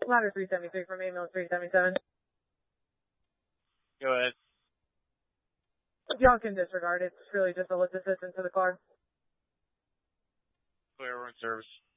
Ladder 373 from Amiel 377. Go ahead. Y'all can disregard it. It's really just a lift assistance to the car. Clear, we're in service.